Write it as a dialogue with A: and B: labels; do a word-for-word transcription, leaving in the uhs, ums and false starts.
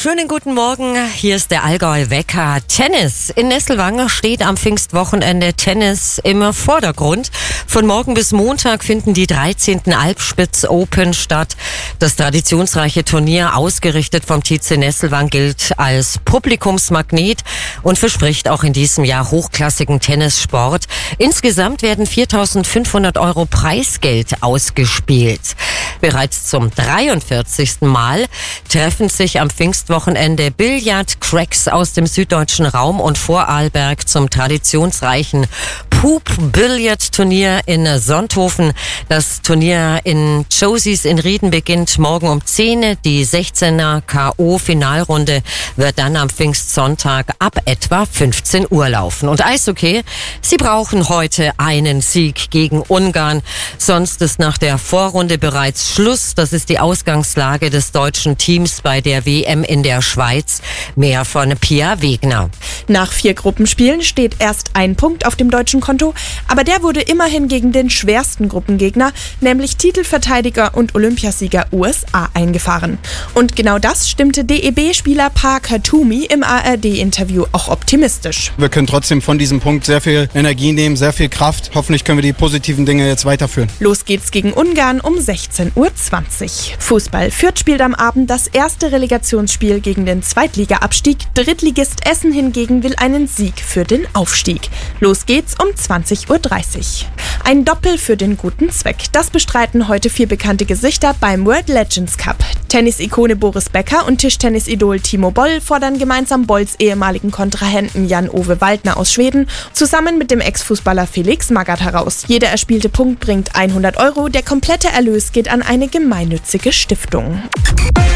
A: Schönen guten Morgen, hier ist der Allgäu-Wecker. Tennis. In Nesselwange steht am Pfingstwochenende Tennis im Vordergrund. Von morgen bis Montag finden die dreizehnten Alpspitz Open statt. Das traditionsreiche Turnier, ausgerichtet vom T C Nesselwange, gilt als Publikumsmagnet und verspricht auch in diesem Jahr hochklassigen Tennissport. Insgesamt werden viertausendfünfhundert Euro Preisgeld ausgespielt. Bereits zum dreiundvierzigsten Mal treffen sich am Pfingstwochenende Billard-Cracks aus dem süddeutschen Raum und Vorarlberg zum traditionsreichen Pup-Billard-Turnier in Sonthofen. Das Turnier in Josies in Rieden beginnt morgen um zehn. Die sechzehner K O-Finalrunde wird dann am Pfingstsonntag ab etwa fünfzehn Uhr laufen. Und Eishockey, sie brauchen heute einen Sieg gegen Ungarn. Sonst ist nach der Vorrunde bereits Schluss. Das ist die Ausgangslage des deutschen Teams bei der W M in der Schweiz. Mehr von Pia Wegner.
B: Nach vier Gruppenspielen steht erst ein Punkt auf dem deutschen Konto, aber der wurde immerhin gegen den schwersten Gruppengegner, nämlich Titelverteidiger und Olympiasieger U S A, eingefahren. Und genau das stimmte D E B-Spieler Parker Toomey im A R D-Interview auch optimistisch.
C: Wir können trotzdem von diesem Punkt sehr viel Energie nehmen, sehr viel Kraft. Hoffentlich können wir die positiven Dinge jetzt weiterführen.
B: Los geht's gegen Ungarn um sechzehn Uhr zwanzig. Fußball. Fürth spielt am Abend das erste Relegationsspiel gegen den Zweitliga-Abstieg. Drittligist Essen hingegen will einen Sieg für den Aufstieg. Los geht's um zwanzig Uhr dreißig. Ein Doppel für den guten Zweck. Das bestreiten heute vier bekannte Gesichter beim World Legends Cup. Tennis-Ikone Boris Becker und Tischtennis-Idol Timo Boll fordern gemeinsam Bolls ehemaligen Kontrahenten Jan-Ove Waldner aus Schweden zusammen mit dem Ex-Fußballer Felix Magath heraus. Jeder erspielte Punkt bringt hundert Euro. Der komplette Erlös geht an eine gemeinnützige Stiftung.